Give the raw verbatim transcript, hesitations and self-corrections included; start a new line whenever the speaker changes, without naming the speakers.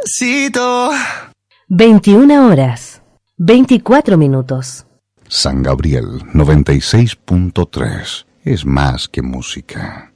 despacito.
veintiuna horas, veinticuatro minutos.
San Gabriel noventa y seis punto tres es más que música.